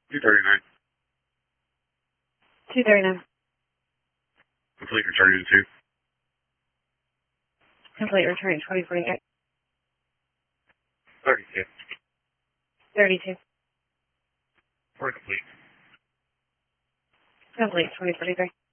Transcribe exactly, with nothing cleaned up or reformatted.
two thirty-nine. two thirty-nine. Complete returning to two. Complete returning twenty forty-eight. thirty-two. thirty-two. We're complete. Complete twenty forty-three.